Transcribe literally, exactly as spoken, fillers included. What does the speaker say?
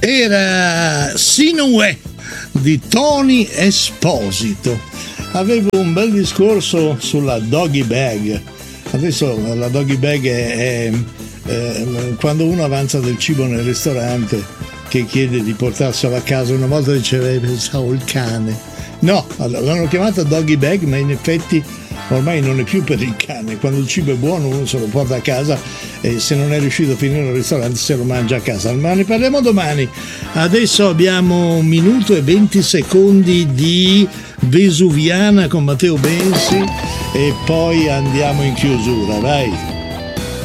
Era Sinuè di Tony Esposito. Avevo un bel discorso sulla doggy bag. Adesso la doggy bag è, è, è quando uno avanza del cibo nel ristorante che chiede di portarselo a casa. Una volta diceva pensavo il cane. No, l'hanno chiamata doggy bag, ma in effetti ormai non è più per il cane. Quando il cibo è buono uno se lo porta a casa e se non è riuscito a finire nel ristorante se lo mangia a casa. Ma ne parliamo domani. Adesso abbiamo un minuto e venti secondi di Vesuviana con Matteo Bensi e poi andiamo in chiusura, vai.